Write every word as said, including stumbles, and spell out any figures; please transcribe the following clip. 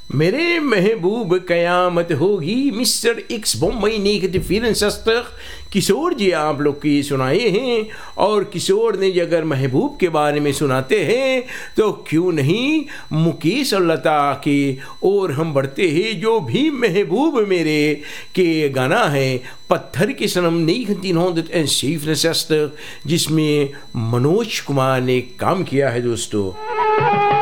मेरे महबूब कयामत होगी, mister x Bommai negative film शस्त्र किशोर जी आप लोग की सुनाए हैं। और किशोर ने अगर महबूब के बारे में सुनाते हैं तो क्यों नहीं मुकेश और लता के और हम बढ़ते हैं। जो भी महबूब मेरे के गाना है पत्थर के सनम उन्नीस सौ सतहत्तर, जिसमें मनोज कुमार ने काम किया है दोस्तों।